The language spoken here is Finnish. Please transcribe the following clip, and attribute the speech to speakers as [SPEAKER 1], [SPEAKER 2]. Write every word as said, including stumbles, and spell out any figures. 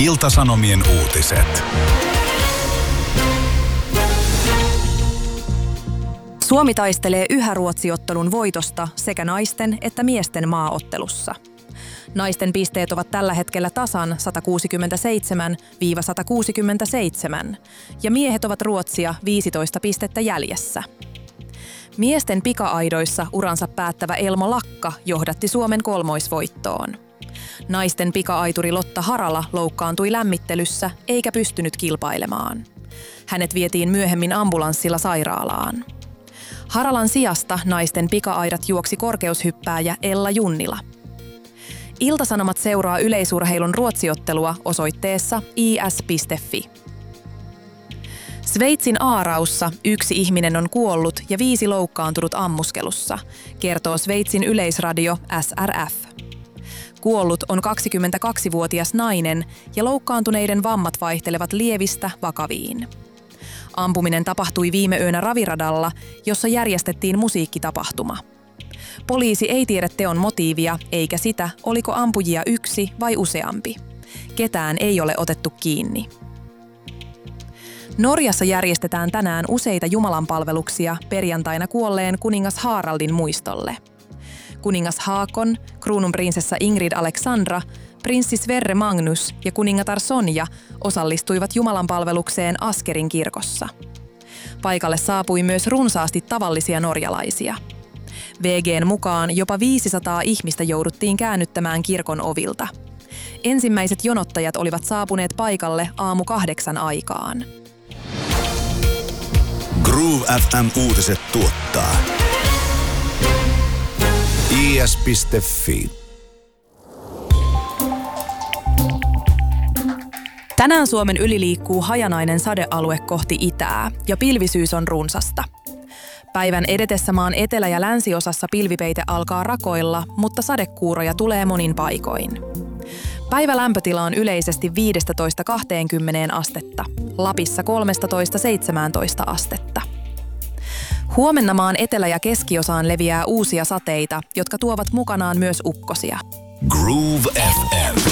[SPEAKER 1] Ilta-Sanomien uutiset.
[SPEAKER 2] Suomi taistelee yhä Ruotsi-ottelun voitosta sekä naisten että miesten maaottelussa. Naisten pisteet ovat tällä hetkellä tasan sata kuusikymmentäseitsemän sata kuusikymmentäseitsemän ja miehet ovat Ruotsia viisitoista pistettä jäljessä. Miesten pika-aidoissa uransa päättävä Elmo Lakka johdatti Suomen kolmoisvoittoon. Naisten pika-aituri Lotta Harala loukkaantui lämmittelyssä eikä pystynyt kilpailemaan. Hänet vietiin myöhemmin ambulanssilla sairaalaan. Haralan sijasta naisten pika-aidat juoksi korkeushyppääjä Ella Junnila. Ilta-Sanomat seuraa yleisurheilun Ruotsiottelua osoitteessa i s piste f i. Sveitsin Aaraussa yksi ihminen on kuollut ja viisi loukkaantunut ammuskelussa, kertoo Sveitsin yleisradio S R F. Kuollut on kaksikymmentäkaksivuotias nainen ja loukkaantuneiden vammat vaihtelevat lievistä vakaviin. Ampuminen tapahtui viime yönä raviradalla, jossa järjestettiin musiikkitapahtuma. Poliisi ei tiedä teon motiivia eikä sitä, oliko ampujia yksi vai useampi. Ketään ei ole otettu kiinni. Norjassa järjestetään tänään useita jumalanpalveluksia perjantaina kuolleen kuningas Haraldin muistolle. Kuningas Haakon, kruununprinsessa Ingrid Alexandra, prinssi Sverre Magnus ja kuningatar Sonja osallistuivat jumalanpalvelukseen Askerin kirkossa. Paikalle saapui myös runsaasti tavallisia norjalaisia. V G:n mukaan jopa viisisataa ihmistä jouduttiin käännyttämään kirkon ovilta. Ensimmäiset jonottajat olivat saapuneet paikalle aamu kahdeksan aikaan.
[SPEAKER 1] Groove F M-uutiset tuottaa i s piste f i.
[SPEAKER 2] Tänään Suomen yli liikkuu hajanainen sadealue kohti itää ja pilvisyys on runsasta. Päivän edetessä maan etelä- ja länsiosassa pilvipeite alkaa rakoilla, mutta sadekuuroja tulee monin paikoin. Päivälämpötila on yleisesti viisitoista kaksikymmentä astetta, Lapissa kolmetoista seitsemäntoista astetta. Huomenna maan etelä- ja keskiosaan leviää uusia sateita, jotka tuovat mukanaan myös ukkosia.
[SPEAKER 1] Groove F M.